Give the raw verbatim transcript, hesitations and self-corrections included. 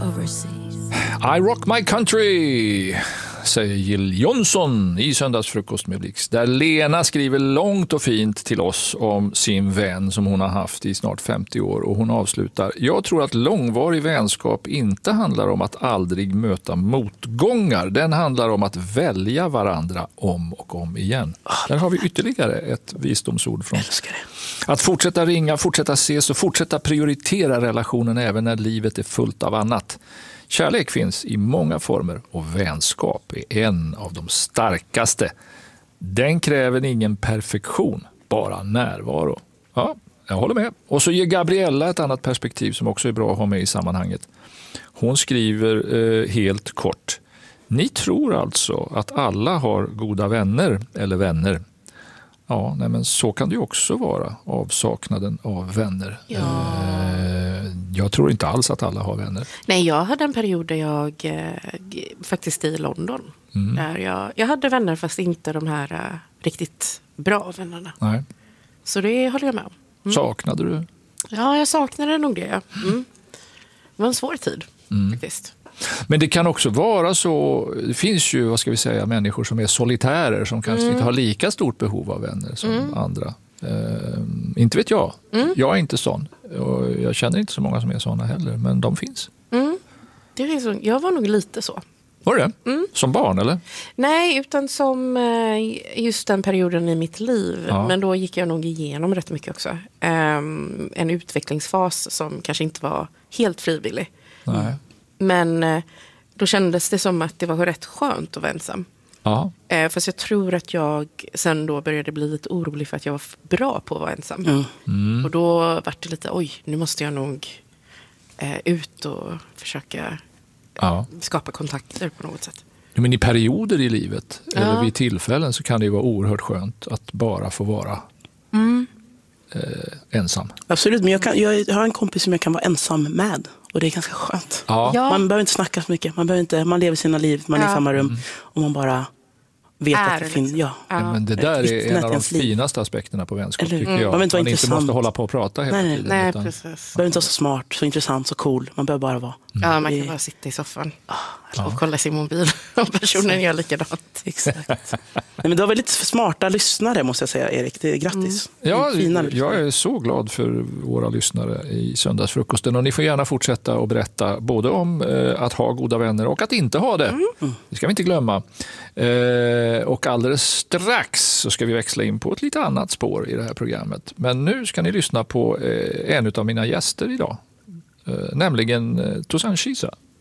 overseas. I rock my country, säger Jill Johnson i Söndagsfrukost med Blix. Där Lena skriver långt och fint till oss om sin vän som hon har haft i snart femtio år. Och hon avslutar: jag tror att långvarig vänskap inte handlar om att aldrig möta motgångar. Den handlar om att välja varandra om och om igen. Där har vi ytterligare ett visdomsord från. Att fortsätta ringa, fortsätta ses och fortsätta prioritera relationen även när livet är fullt av annat. Kärlek finns i många former och vänskap är en av de starkaste. Den kräver ingen perfektion, bara närvaro. Ja, jag håller med. Och så ger Gabriella ett annat perspektiv som också är bra att ha med i sammanhanget. Hon skriver eh, helt kort: ni tror alltså att alla har goda vänner eller vänner. Ja, nej, men så kan det ju också vara, avsaknaden av vänner. Ja. Eh, jag tror inte alls att alla har vänner. Nej, jag hade en period där jag eh, faktiskt i London. Mm. Där jag, jag hade vänner fast inte de här eh, riktigt bra vännerna. Nej. Så det håller jag med om. Mm. Saknade du? Ja, jag saknade nog det. Mm. Det var en svår tid Mm. faktiskt. Men det kan också vara så, det finns ju, vad ska vi säga, människor som är solitärer som kanske Mm. inte har lika stort behov av vänner som Mm. andra. Eh, inte vet jag. Mm. Jag är inte sån. Och jag känner inte så många som är såna heller, men de finns. Mm. Det är så, jag var nog lite så. Var det? Mm. Som barn, eller? Nej, utan som eh, just den perioden i mitt liv. Ja. Men då gick jag nog igenom rätt mycket också. Um, en utvecklingsfas som kanske inte var helt frivillig. Nej. Men eh, då kändes det som att det var rätt skönt att vara ensam. Ja. Eh, fast jag tror att jag sen då började bli lite orolig för att jag var f- bra på att vara ensam. Mm. Mm. Och då var det lite, oj, nu måste jag nog eh, ut och försöka Ja. skapa kontakter på något sätt. Men i perioder i livet Ja. eller vid tillfällen så kan det ju vara oerhört skönt att bara få vara Mm. eh, ensam. Absolut, men jag, kan, jag har en kompis som jag kan vara ensam med. Och det är ganska skönt. Ja. Ja. Man behöver inte snacka så mycket. Man, behöver inte, man lever sina liv, man är Ja. i samma rum. Mm. Och man bara vet Är att det liksom. finns... Ja. Ja. Men det där är Ytterligare en av de ens liv. finaste aspekterna på vänskap, Eller hur? tycker Mm. jag. Man behöver inte vara inte intressant. måste hålla på och prata hela Nej, nej. tiden. Nej, utan- precis. Man behöver inte vara så smart, så intressant, så cool. Man behöver bara vara. Ja, man Det- kan bara sitta i soffan Ja. och kolla sin mobil om personen gör likadant. Exakt. Nej, men du har väldigt smarta lyssnare, måste jag säga, Erik. Det är grattis. Ja, Fina jag lyssnare. är så glad för våra lyssnare i Söndagsfrukosten. Och ni får gärna fortsätta att berätta både om eh, att ha goda vänner och att inte ha det. Mm. Det ska vi inte glömma. Eh, och alldeles strax så ska vi växla in på ett lite annat spår i det här programmet. Men nu ska ni lyssna på eh, en av mina gäster idag. Eh, nämligen eh, Toussaint Chisa.